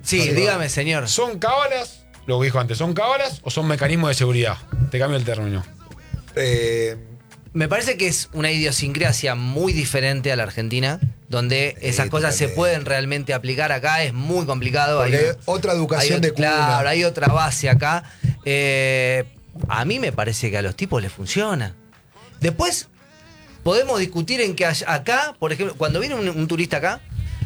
Sí, dígame, señor. ¿Son cábalas? Lo que dijo antes, ¿son cábalas o son mecanismos de seguridad? Te cambio el término. Me parece que es una idiosincrasia muy diferente a la Argentina, donde esas cosas se pueden realmente aplicar. Acá es muy complicado. Porque hay otra educación de cuna. Claro, hay otra base acá. A mí me parece que a los tipos les funciona. Después podemos discutir en que acá, por ejemplo, cuando viene un turista acá,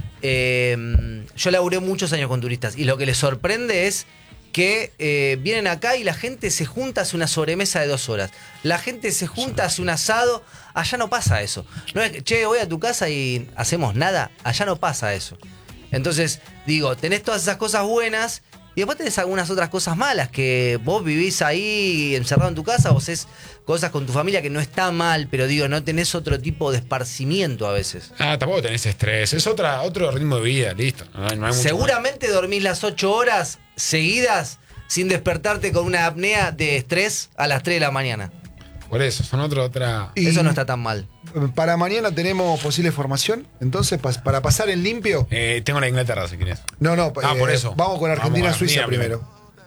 yo laburé muchos años con turistas y lo que les sorprende es que vienen acá y la gente se junta, hace una sobremesa de 2 horas. La gente se junta, hace un asado. Allá no pasa eso. No es que, che, voy a tu casa y hacemos nada. Allá no pasa eso. Entonces, digo, tenés todas esas cosas buenas y después tenés algunas otras cosas malas, que vos vivís ahí encerrado en tu casa, vos haces cosas con tu familia que no está mal, pero digo, no tenés otro tipo de esparcimiento a veces. Tampoco tenés estrés. Es otro ritmo de vida, listo. No hay mucho Seguramente dormís las 8 horas seguidas sin despertarte con una apnea de estrés a las 3 de la mañana. Por eso, son otra... Eso no está tan mal. Para mañana tenemos posible formación. Entonces, para pasar en limpio. Tengo la Inglaterra, si querés. No, por eso. Vamos con Argentina-Suiza primero.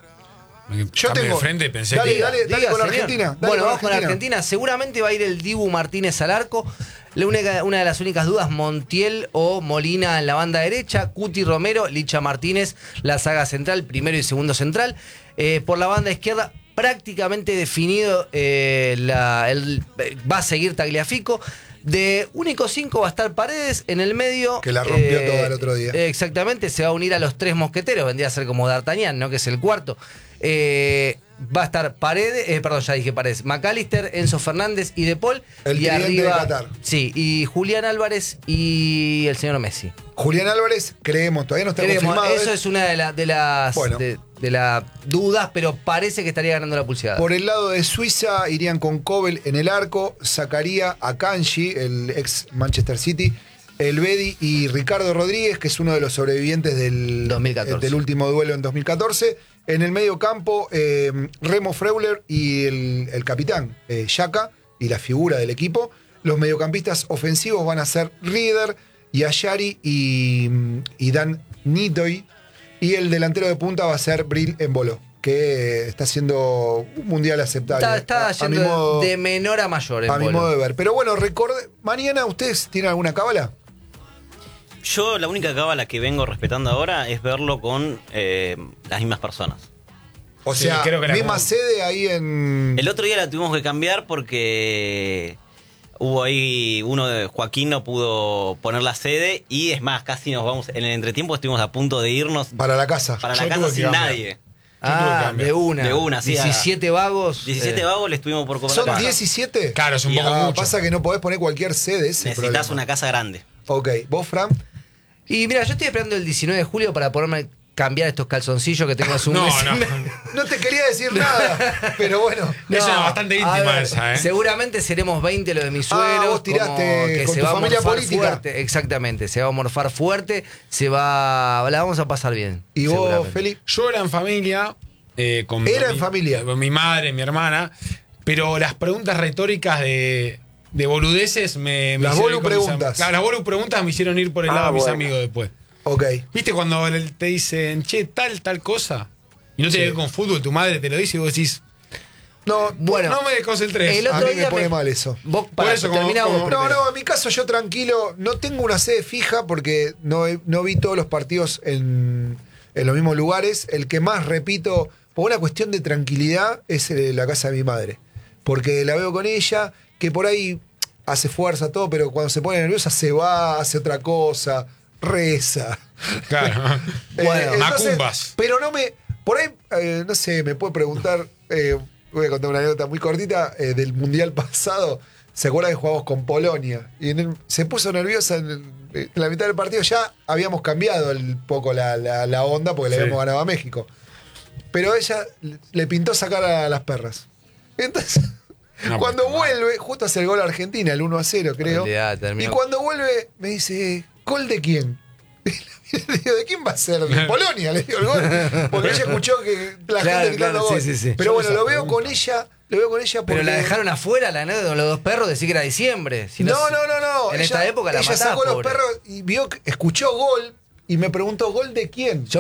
Yo tengo... de frente, pensé dale, que... Dale con Argentina. Bueno, vamos con Argentina. Seguramente va a ir el Dibu Martínez al arco. Una de las únicas dudas, Montiel o Molina en la banda derecha, Cuti Romero, Licha Martínez, la saga central, primero y segundo central. Por la banda izquierda, prácticamente definido, va a seguir Tagliafico. De único 5 va a estar Paredes en el medio. Que la rompió toda el otro día. Exactamente, se va a unir a los 3 mosqueteros, vendría a ser como D'Artagnan, ¿no? Que es el cuarto. Va a estar Paredes, ya dije Paredes, McAllister, Enzo Fernández y De Paul. El y arriba, de Qatar. Sí, y Julián Álvarez y el señor Messi. Julián Álvarez, creemos, todavía no está confirmado. Eso es una de las dudas, pero parece que estaría ganando la pulseada. Por el lado de Suiza irían con Kobel en el arco, sacaría a Kanji, el ex Manchester City, el Bedi y Ricardo Rodríguez, que es uno de los sobrevivientes del último duelo en 2014. En el medio campo, Remo Freuler y el capitán, Xhaka, y la figura del equipo. Los mediocampistas ofensivos van a ser Rieder, Yashari y Dan Nitoy. Y el delantero de punta va a ser Bril Embolo, que está haciendo un mundial aceptable. Está yendo de menor a mayor. A mi modo de ver. Pero bueno, mañana, ¿ustedes tienen alguna cábala? Yo la única cábala que vengo respetando ahora es verlo con las mismas personas. O sea, creo que misma sede ahí en... El otro día la tuvimos que cambiar porque hubo ahí Joaquín no pudo poner la sede y es más, casi nos vamos, en el entretiempo estuvimos a punto de irnos para la casa. Para la casa sin nadie. De una, sí. 17 vagos. 17 vagos le estuvimos por cobrar. ¿Son 17? Claro, es un poco mucho. Pasa que no podés poner cualquier sede. Necesitas una casa grande. Ok, ¿vos, Fran? Y mira, yo estoy esperando el 19 de julio para poderme cambiar estos calzoncillos que tengo hace un mes. No te quería decir nada, pero bueno. Es bastante íntima esa, ¿eh? Seguramente seremos 20 lo de mi suegro. Vos tiraste que con se tu va familia a morfar política. Fuerte. Exactamente, se va a morfar fuerte, la vamos a pasar bien. ¿Y vos, Feli? Yo era en familia. En familia. Con mi madre, mi hermana. Pero las preguntas retóricas de boludeces me las hicieron preguntas. Claro, las bolu preguntas me hicieron ir por el lado de mis amigos después. Ok. ¿Viste cuando te dicen, che, tal cosa? Y no tiene que ver con fútbol, tu madre te lo dice y vos decís, no, bueno, no me desconcentres. A mí me pone mal eso. Vos, no, en mi caso yo tranquilo, no tengo una sede fija porque no vi todos los partidos en los mismos lugares. El que más repito, por una cuestión de tranquilidad, es la casa de mi madre. Porque la veo con ella, que por ahí hace fuerza, todo, pero cuando se pone nerviosa se va, hace otra cosa, reza. Claro. Bueno, macumbas. Pero por ahí, no sé, me puede preguntar, voy a contar una anécdota muy cortita, del Mundial pasado. ¿Se acuerda que jugamos con Polonia? Y se puso nerviosa en la mitad del partido. Ya habíamos cambiado un poco la onda porque le habíamos ganado a México. Pero ella le pintó sacar a las perras. Entonces, cuando vuelve, justo hace el gol a Argentina, el 1-0, creo. Y cuando vuelve, me dice, ¿gol de quién? Le digo, ¿de quién va a ser? De Polonia, le digo el gol. Porque ella escuchó que la gente gritando gol. Sí. Pero bueno, lo veo con ella porque... Pero la dejaron afuera, la anécdota de los 2 perros, decir que era diciembre. Si no. En esta época la matás, ella sacó pobre. los perros y escuchó gol y me preguntó, ¿gol de quién?